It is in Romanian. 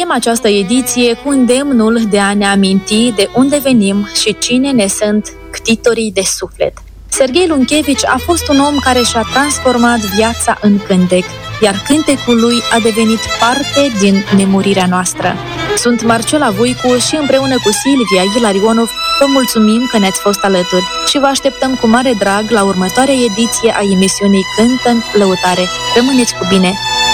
Încheiem această ediție cu îndemnul de a ne aminti de unde venim și cine ne sunt ctitorii de suflet. Serghei Lunchevici a fost un om care și-a transformat viața în cântec, iar cântecul lui a devenit parte din nemurirea noastră. Sunt Marcela Voicu și împreună cu Silvia Ghilarionov vă mulțumim că ne-ați fost alături și vă așteptăm cu mare drag la următoarea ediție a emisiunii Cântăm Lăutare. Rămâneți cu bine!